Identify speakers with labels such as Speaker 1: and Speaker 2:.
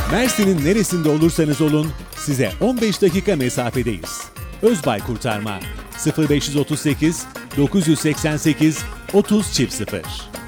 Speaker 1: Mersin'in neresinde olursanız olun size 15 dakika mesafedeyiz. Özbay Kurtarma 0538 988 30 0.